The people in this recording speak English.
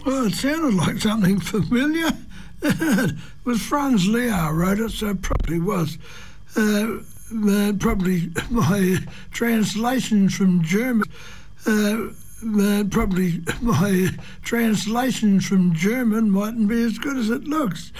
Well, it sounded like something familiar. It was Franz Leo wrote it, so it probably was. Probably my translations from German. Probably my translations from German mightn't be as good as it looks.